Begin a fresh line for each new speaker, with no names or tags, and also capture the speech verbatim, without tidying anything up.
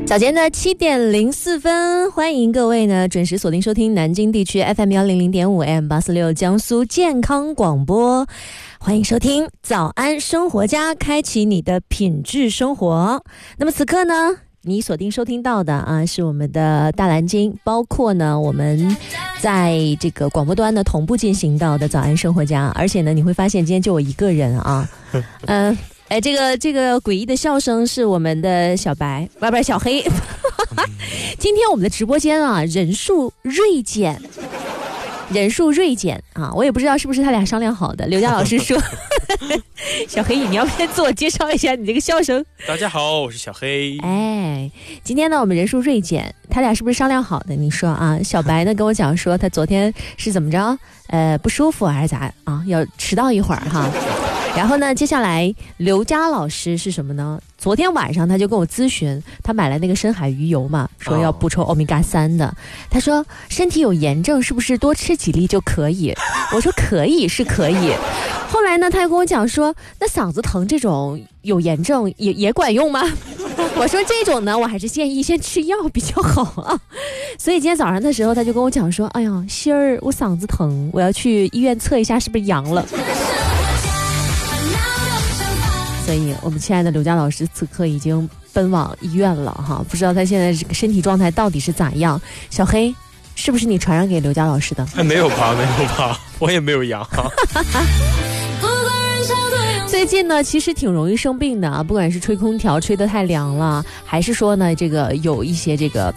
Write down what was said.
早间的七点零四分，欢迎各位呢准时锁定收听南京地区 F M 幺零零点五 A M 八四六江苏健康广播，欢迎收听早安生活家，开启你的品质生活。那么此刻呢，你锁定收听到的啊，是我们的大蓝鲸，包括呢我们在这个广播端呢同步进行到的早安生活家，而且呢你会发现今天就我一个人啊，嗯、呃。哎，这个这个诡异的笑声是我们的小白，不不是小黑。今天我们的直播间啊，人数锐减，人数锐减啊！我也不知道是不是他俩商量好的。刘佳老师说，小黑，你要不先自我介绍一下你这个笑声？
大家好，我是小黑。
哎，今天呢，我们人数锐减，他俩是不是商量好的？你说啊，小白呢跟我讲说，他昨天是怎么着？呃，不舒服还是咋啊？要迟到一会儿哈。然后呢，接下来刘佳老师是什么呢？昨天晚上他就跟我咨询，他买了那个深海鱼油嘛，说要补充欧米伽三的。他说身体有炎症，是不是多吃几粒就可以？我说可以是可以。后来呢，他又跟我讲说，那嗓子疼这种有炎症也也管用吗？我说这种呢，我还是建议先吃药比较好啊。所以今天早上的时候，他就跟我讲说，哎呀，心儿，我嗓子疼，我要去医院测一下是不是阳了。所以我们亲爱的刘佳老师此刻已经奔往医院了哈，不知道他现在这个身体状态到底是咋样。小黑，是不是你传染给刘佳老师的？
哎，没有吧，没有吧，我也没有阳。
最近呢，其实挺容易生病的啊，不管是吹空调吹得太凉了，还是说呢，这个有一些这个